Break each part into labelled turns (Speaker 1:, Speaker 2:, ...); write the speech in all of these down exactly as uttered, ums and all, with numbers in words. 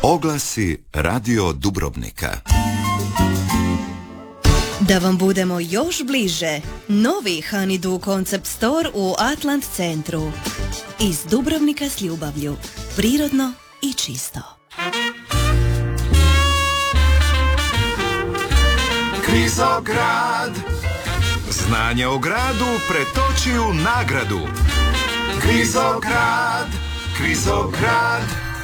Speaker 1: Oglasi Radio Dubrovnika.
Speaker 2: Da vam budemo još bliže, novi Honeydew Concept Store u Atlant centru. Iz Dubrovnika s ljubavlju, prirodno i čisto.
Speaker 1: Kvizograd. Znanje o gradu pretoči u nagradu. Kvizograd, Kvizograd.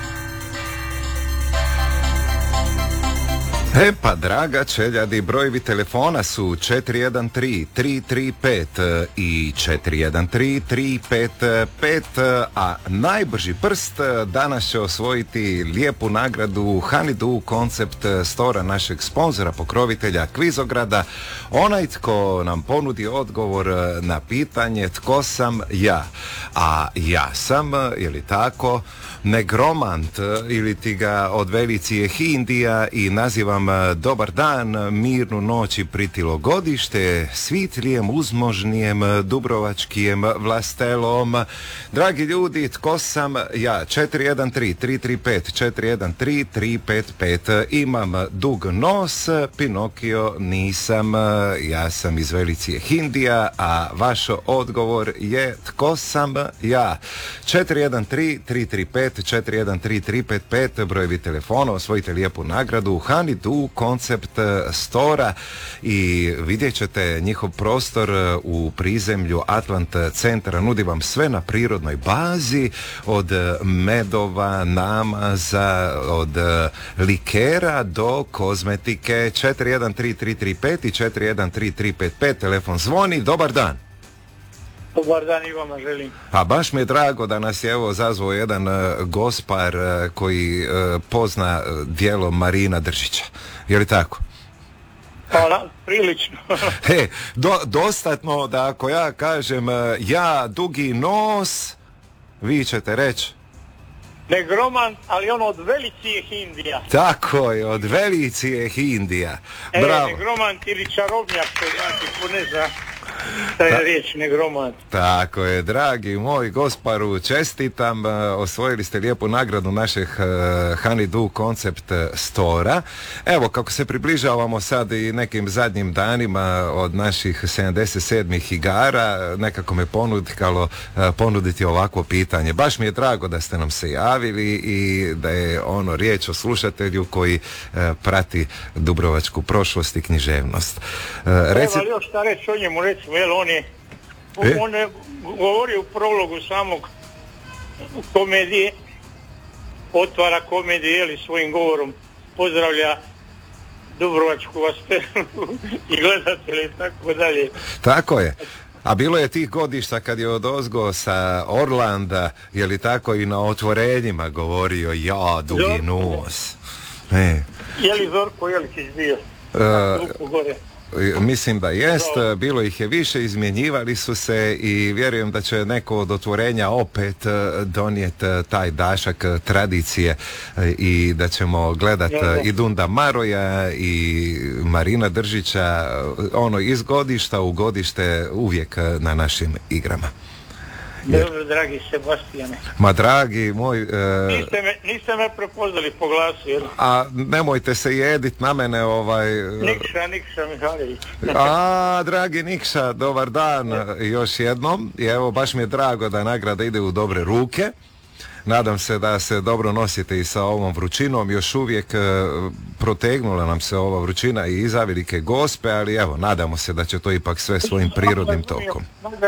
Speaker 3: E pa, draga čeljadi, brojevi telefona su četiri jedan tri tri tri pet i četiri jedan tri tri pet pet, a najbrži prst danas će osvojiti lijepu nagradu Honeydew Concept Stora, našeg sponzora, pokrovitelja Kvizograda, onaj tko nam ponudi odgovor na pitanje tko sam ja. A ja sam, je li tako, negromant, ili ti ga od velicije Hindija i nazivam dobar dan, mirnu noć i pritilo godište, svitlijem, uzmožnijem, dubrovačkijem vlastelom. Dragi ljudi, tko sam ja? četiri jedan tri tri tri pet četiri jedan tri tri pet pet. Imam dug nos, Pinokio nisam, ja sam iz velicije Hindija, a vaš odgovor je tko sam ja? četiri jedan tri tri tri pet četiri jedan tri tri pet pet, brojevi telefona, osvojite lijepu nagradu Honeydew Concept Stora i vidjet ćete njihov prostor u prizemlju Atlant centra. Nudi vam sve na prirodnoj bazi, od medova, namaza, od likera do kozmetike. Četiri jedan tri tri tri pet i četiri jedan tri tri pet pet, telefon zvoni. Dobar dan.
Speaker 4: Dobar dan i vama želim.
Speaker 3: A baš mi je drago da nas je evo zazvao jedan uh, gospar uh, koji uh, pozna uh, djelo Marina Držića. Je li tako?
Speaker 4: Hvala, prilično.
Speaker 3: He, do, dostatno da ako ja kažem uh, ja dugi nos, vi ćete reći?
Speaker 4: Negroman, ali ono od velicije Hindija.
Speaker 3: Tako je, od velicije Hindija.
Speaker 4: E,
Speaker 3: bravo.
Speaker 4: negroman ili čarobnjak, to znači, ko ne zna šta je Ta, riječ negroman.
Speaker 3: Tako je, dragi moj gosparu, čestitam, osvojili ste lijepu nagradu našeg uh, Honeydew Concept Stora. Evo, kako se približavamo sad i nekim zadnjim danima od naših sedamdeset sedmih igara, nekako me ponudilo uh, ponuditi ovakvo pitanje. Baš mi je drago da ste nam se javili i da je ono riječ o slušatelju koji uh, prati dubrovačku prošlost i književnost. Uh, reci...
Speaker 4: Evo, još šta reći o njemu, recimo, jel, on je e? on je govorio u prologu samog komedije, otvara komedije, jel, svojim govorom pozdravlja dubrovačku vlastelu i gledatelje i tako dalje.
Speaker 3: Tako je. A bilo je tih godišta kad je odozgo sa Orlanda, je li tako, i na otvorenjima govorio ja dugi Zorko. Nos. E.
Speaker 4: Je li Zorko Jeličić bio? Uh, gore.
Speaker 3: Mislim da jest, bilo ih je više, izmjenjivali su se i vjerujem da će neko od otvorenja opet donijeti taj dašak tradicije i da ćemo gledati i Dunda Maroja i Marina Držića, ono, iz godišta u godište uvijek na našim igrama.
Speaker 4: Jer... Dobro, dragi Sebastijane.
Speaker 3: Ma dragi moj... E...
Speaker 4: Niste, me, niste me prepoznali po glasu, jer...
Speaker 3: A nemojte se jedit na mene, ovaj...
Speaker 4: Nikša, Nikša Mihajlović.
Speaker 3: A, dragi Nikša, dobar dan još jednom. I evo, baš mi je drago da nagrada ide u dobre ruke. Nadam se da se dobro nosite i sa ovom vrućinom. Još uvijek e, protegnula nam se ova vrućina i iza Velike Gospe, ali evo, nadamo se da će to ipak sve svojim prirodnim tokom.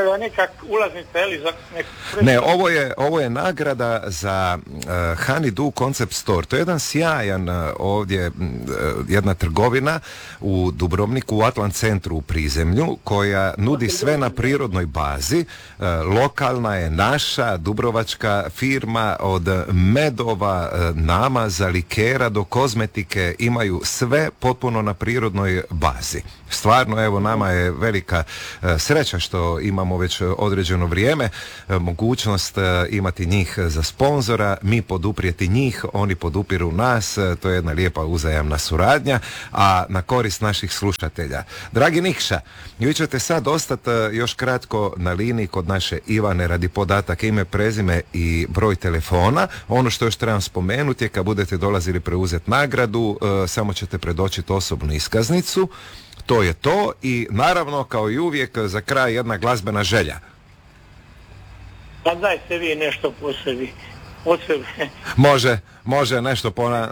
Speaker 3: Ne, ovo je, ovo je nagrada za uh, Honeydew Concept Store. To je jedan sjajan uh, ovdje, uh, jedna trgovina u Dubrovniku, u Atlant centru u prizemlju, koja nudi sve na prirodnoj bazi. Uh, lokalna je, naša, dubrovačka firma, od medova, namaza, likera do kozmetike, imaju sve potpuno na prirodnoj bazi. Stvarno, evo, nama je velika e, sreća što imamo već određeno vrijeme e, mogućnost e, imati njih za sponzora, mi poduprijeti njih, oni podupiru nas, e, to je jedna lijepa uzajamna suradnja, a na korist naših slušatelja. Dragi Nikša, vi ćete sad ostati e, još kratko na liniji kod naše Ivane radi podataka, ime, prezime i broj telefona telefona. Ono što još trebam spomenuti je kad budete dolazili preuzeti nagradu, e, samo ćete predočiti osobnu iskaznicu. To je to i naravno kao i uvijek za kraj jedna glazbena želja.
Speaker 4: Pa dajte vi nešto po sebi. Od sebe.
Speaker 3: Može, može nešto po, na,